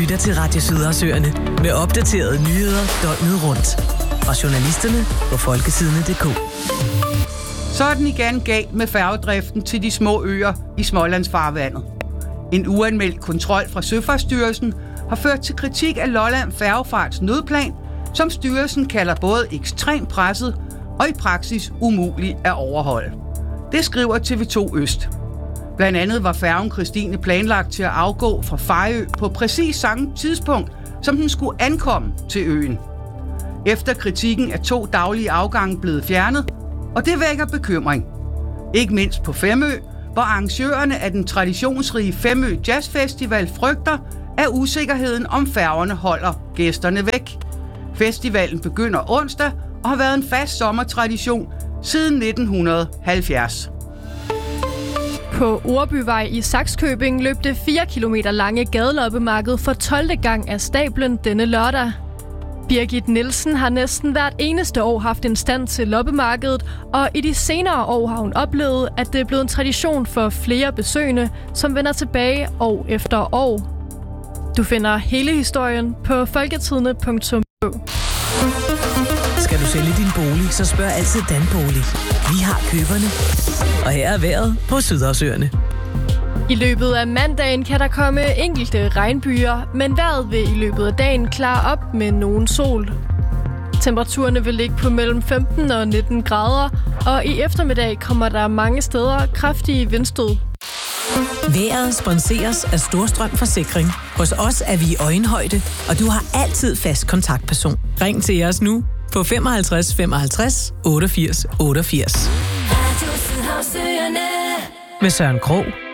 lytter til Radio Sydersøerne med opdaterede nyheder døgnet rundt. Fra journalisterne på folkesidene.dk. Så er den igen galt med færgedriften til de små øer i Smålandsfarvandet. En uanmeldt kontrol fra Søfartsstyrelsen har ført til kritik af Lolland Færgefarts nødplan, som styrelsen kalder både ekstremt presset og i praksis umulig at overholde. Det skriver TV2 Øst. Blandt andet var færgen Christine planlagt til at afgå fra Fejø på præcis samme tidspunkt, som den skulle ankomme til øen. Efter kritikken er 2 daglige afgange blevet fjernet, og det vækker bekymring. Ikke mindst på Femø, hvor arrangørerne af den traditionsrige Femø Jazz Festival frygter, at usikkerheden om færgerne holder gæsterne væk. Festivalen begynder onsdag og har været en fast sommertradition siden 1970. På Orbyvej i Sakskøbing løb det 4 kilometer lange gadeloppemarked for 12. gang af stablen denne lørdag. Birgit Nielsen har næsten hvert eneste år haft en stand til loppemarkedet, og i de senere år har hun oplevet, at det er blevet en tradition for flere besøgende, som vender tilbage år efter år. Du finder hele historien på folketidene.dk. Skal du sælge din bolig, så spørg altid Danbolig. Vi har køberne. Og her er vejret på Sydersøerne. I løbet af mandagen kan der komme enkelte regnbyer, men vejret vil i løbet af dagen klare op med nogen sol. Temperaturerne vil ligge på mellem 15 og 19 grader, og i eftermiddag kommer der mange steder kraftige vindstød. Vejret sponseres af Storstrøm Forsikring. Hos os er vi i øjenhøjde, og du har altid fast kontaktperson. Ring til os nu på 55 55 88 88. Med Søren Krog.